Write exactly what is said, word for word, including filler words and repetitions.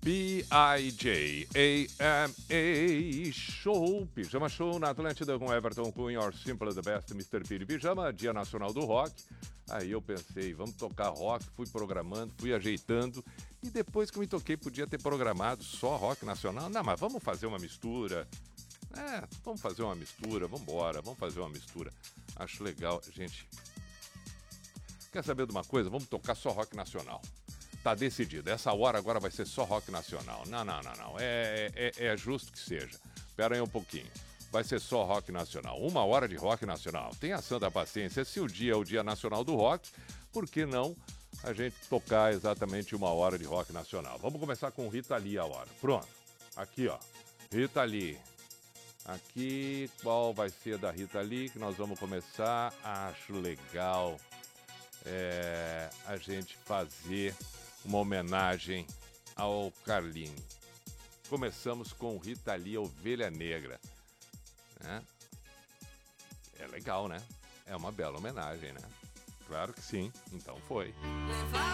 P I J A M A Show, Pijama Show na Atlântida com Everton Cunha, Or Simple the Best, mister P de Pijama, Dia Nacional do Rock. Aí eu pensei, vamos tocar rock, fui programando, fui ajeitando, e depois que eu me toquei, podia ter programado só rock nacional. Não, mas vamos fazer uma mistura. É, vamos fazer uma mistura, vamos embora, vamos fazer uma mistura. Acho legal, gente. Quer saber de uma coisa? Vamos tocar só rock nacional. Tá decidido. Essa hora agora vai ser só rock nacional. Não, não, não, não. É, é, é justo que seja. Espera aí um pouquinho. Vai ser só rock nacional. Uma hora de rock nacional. Tenha santa paciência. Se o dia é o Dia Nacional do Rock, por que não a gente tocar exatamente uma hora de rock nacional? Vamos começar com Rita Lee a hora. Pronto. Aqui, ó. Rita Lee. Aqui, qual vai ser da Rita Lee que nós vamos começar? Acho legal é, a gente fazer uma homenagem ao Carlinho. Começamos com Rita Lee, Ovelha Negra. Né? É legal, né? É uma bela homenagem, né? Claro que sim. Então foi.